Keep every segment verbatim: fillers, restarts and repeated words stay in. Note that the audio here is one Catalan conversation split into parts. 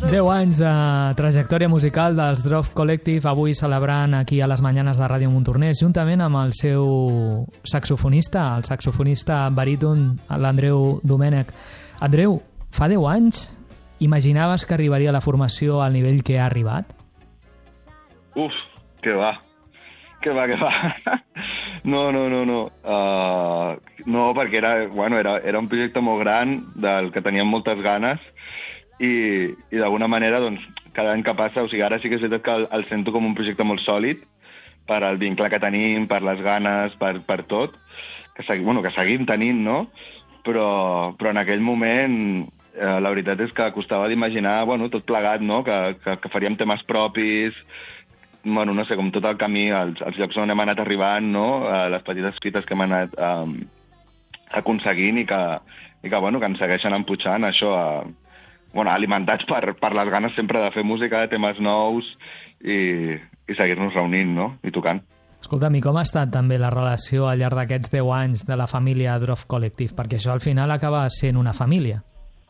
deu anys de trajectòria musical dels Drop Collective, avui celebrant aquí a les Manyanes de Ràdio Montornès, juntament amb el seu saxofonista, el saxofonista baríton, l'Andreu Domènech. Andreu, fa deu anys imaginaves que arribaria la formació al nivell que ha arribat? Uf, que va. Que va, que va. No, no, no, no. Uh, no, perquè era, bueno, era, era un projecte molt gran, del que teníem moltes ganes, i, i d'alguna manera, doncs, cada any que passa, o sigui, ara sí que és veritat que el, el sento com un projecte molt sòlid, per al vincle que tenim, per les ganes, per, per tot, que, segui, bueno, que seguim tenint, no? Però, però en aquell moment, eh, la veritat és que costava d'imaginar, bueno, tot plegat, no? Que, que, que faríem temes propis, bueno, no sé, com tot el camí, els, els llocs on hem anat arribant, no? Uh, les petites fites que hem anat um, aconseguint i que, i que, bueno, que ens segueixen empujant, això, uh, bueno, alimentats per, per les ganes sempre de fer música, de temes nous i, i seguir-nos reunint, no? I tocant. Escolta'm, i com ha estat també la relació al llarg d'aquests deu anys de la família Drop Collective? Perquè això al final acaba sent una família.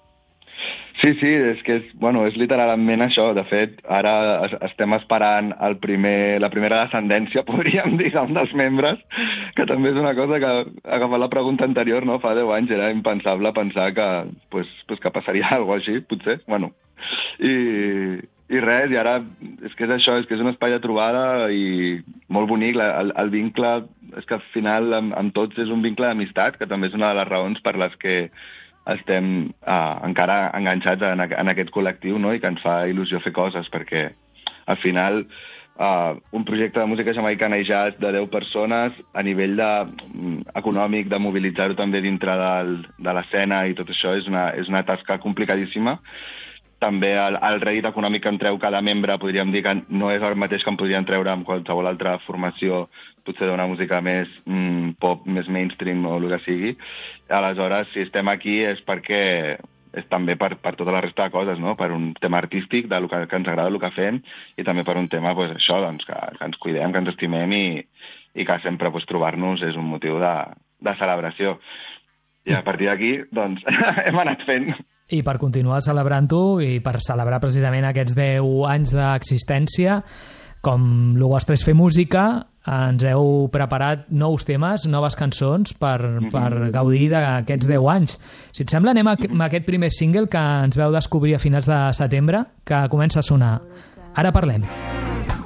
Sí, sí, és que és, bueno, és literalment això. De fet, ara estem esperant el primer, la primera descendència, podríem dir, d'un dels membres, que també és una cosa que, agafant la pregunta anterior, no? Fa deu anys era impensable pensar que, pues, pues que passaria alguna cosa així, potser, bueno. I, i res, i ara és que és això, és que és un espai de trobada i molt bonic, la, el, el vincle, és que al final amb, amb tots és un vincle d'amistat, que també és una de les raons per les que estem uh, encara enganxats en, en aquest col·lectiu, no? I que ens fa il·lusió fer coses, perquè al final uh, un projecte de música jamaicanejat de deu persones a nivell de, um, econòmic, de mobilitzar-ho també dintre del, de l'escena i tot això és una, és una tasca complicadíssima. També el, el rèdit econòmic que en treu cada membre podríem dir que no és el mateix que en podrien treure amb qualsevol altra formació, potser d'una música més mm, pop, més mainstream o el que sigui. Aleshores, si estem aquí és perquè és també per, per tota la resta de coses, no? Per un tema artístic, de lo que, que ens agrada el que fem, i també per un tema, pues, això, doncs, que, que ens cuidem, que ens estimem i, i que sempre pues, trobar-nos és un motiu de, de celebració. I a partir d'aquí, doncs, hem anat fent. I per continuar celebrant-ho i per celebrar precisament aquests deu anys d'existència, com el vostre és fer música, ens heu preparat nous temes, noves cançons per, per gaudir d'aquests deu anys. Si et sembla, anem a, a aquest primer single que ens veu descobrir a finals de setembre, que comença a sonar. Ara parlem.